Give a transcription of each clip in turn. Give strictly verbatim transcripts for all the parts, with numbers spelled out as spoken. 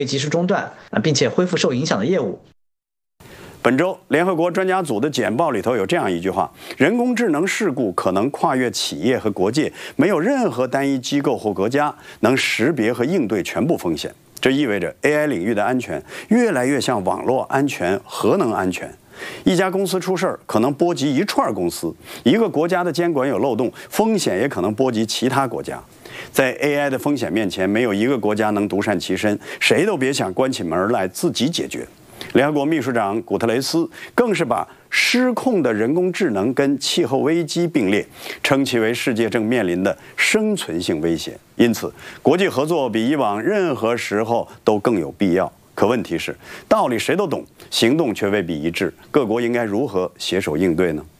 及时中断，并且恢复受影响的业务。 本周，联合国专家组的简报里头有这样一句话：人工智能事故可能跨越企业和国界，没有任何单一机构或国家能识别和应对全部风险。这意味着 A I 领域的安全越来越像网络安全、核能安全。一家公司出事儿，可能波及一串公司；一个国家的监管有漏洞，风险也可能波及其他国家。在 A I 的风险面前，没有一个国家能独善其身，谁都别想关起门来自己解决。联合国秘书长古特雷斯更是把失控的人工智能跟气候危机并列，称其为世界正面临的生存性威胁。因此，国际合作比以往任何时候都更有必要。可问题是，道理谁都懂，行动却未必一致，各国应该如何携手应对呢？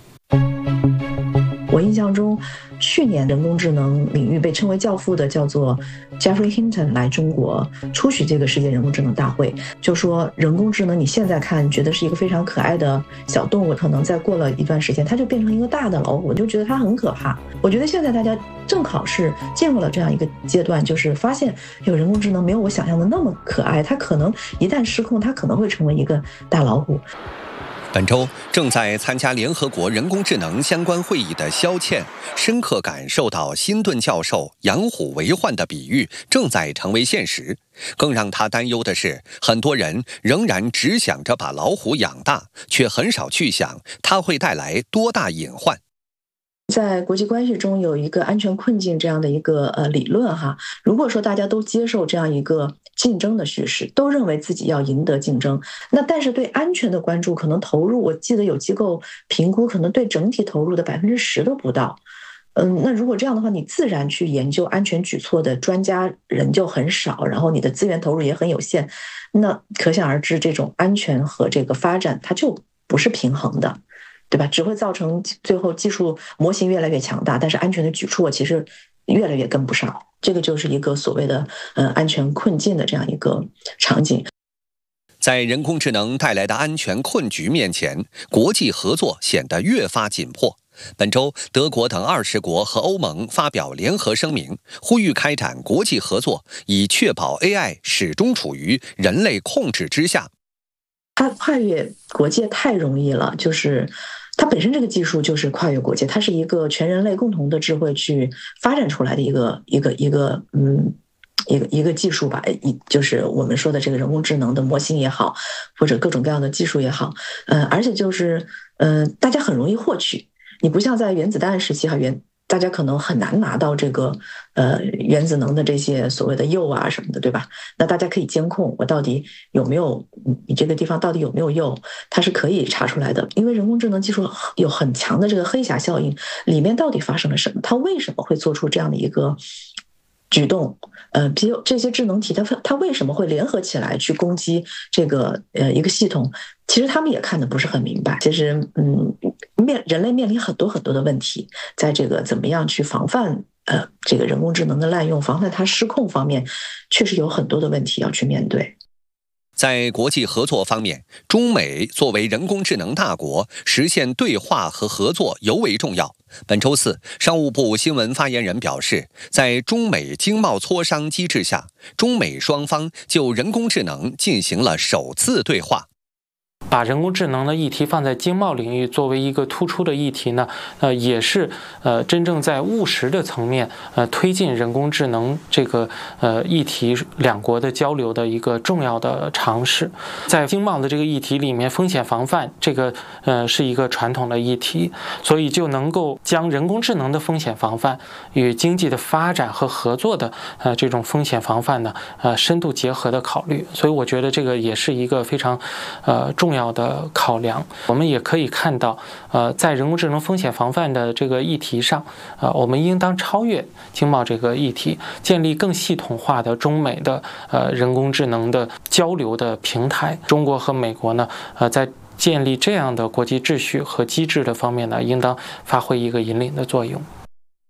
我印象中，去年人工智能领域被称为教父的叫做 Jeffrey Hinton 来中国出席这个世界人工智能大会，就说人工智能你现在看觉得是一个非常可爱的小动物，可能再过了一段时间它就变成一个大的老虎，我就觉得它很可怕。我觉得现在大家正好是进入了这样一个阶段，就是发现有人工智能没有我想象的那么可爱，它可能一旦失控，它可能会成为一个大老虎。 本周正在参加联合国人工智能相关会议的肖倩，深刻感受到辛顿教授养虎为患的比喻正在成为现实。更让他担忧的是，很多人仍然只想着把老虎养大，却很少去想它会带来多大隐患。 在国际关系中有一个安全困境这样的一个呃理论哈，如果说大家都接受这样一个竞争的叙事，都认为自己要赢得竞争，那但是对安全的关注可能投入，我记得有机构评估，可能对整体投入的百分之十都不到。嗯，那如果这样的话，你自然去研究安全举措的专家人就很少，然后你的资源投入也很有限，那可想而知，这种安全和这个发展它就不是平衡的。对吧？只会造成最后技术模型越来越强大，但是安全的举措其实越来越跟不上。这个就是一个所谓的呃安全困境的这样一个场景。 在人工智能带来的安全困局面前，国际合作显得越发紧迫。本周，德国等二十国和欧盟发表联合声明，呼吁开展国际合作，以确保 A I 始终处于人类控制之下。 它跨越国界太容易了，就是它本身这个技术就是跨越国界，它是一个全人类共同的智慧去发展出来的一个一个一个嗯一个一个技术吧，一就是我们说的这个人工智能的模型也好，或者各种各样的技术也好，呃，而且就是呃大家很容易获取，你不像在原子弹时期哈原。大家可能很难拿到这个呃原子能的这些所谓的铀啊什么的，对吧？那大家可以监控我到底有没有你这个地方到底有没有铀，它是可以查出来的。因为人工智能技术有很强的这个黑匣效应，里面到底发生了什么？它为什么会做出这样的一个举动？呃，比如这些智能体，它它为什么会联合起来去攻击这个呃一个系统？其实他们也看得不是很明白。其实，嗯，面人类面临很多很多的问题，在这个怎么样去防范呃这个人工智能的滥用，防范它失控方面，确实有很多的问题要去面对。 在国际合作方面，中美作为人工智能大国，实现对话和合作尤为重要。本周四，商务部新闻发言人表示，在中美经贸磋商机制下，中美双方就人工智能进行了首次对话。 把人工智能的议题放在经贸领域作为一个突出的议题呢，呃，也是呃真正在务实的层面呃推进人工智能这个呃议题两国的交流的一个重要的尝试。在经贸的这个议题里面，风险防范这个呃是一个传统的议题，所以就能够将人工智能的风险防范与经济的发展和合作的呃这种风险防范呢呃深度结合的考虑。所以我觉得这个也是一个非常呃重要的考量。我们也可以看到，呃，在人工智能风险防范的这个议题上，呃，我们应当超越经贸这个议题，建立更系统化的中美的呃人工智能的交流的平台。中国和美国呢，呃，在建立这样的国际秩序和机制的方面呢，应当发挥一个引领的作用。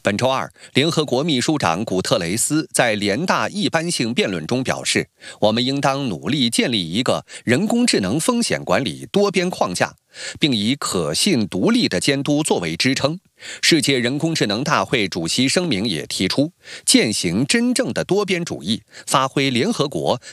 本周二，联合国秘书长古特雷斯在联大一般性辩论中表示，我们应当努力建立一个人工智能风险管理多边框架，并以可信独立的监督作为支撑。世界人工智能大会主席声明也提出，践行真正的多边主义，发挥联合国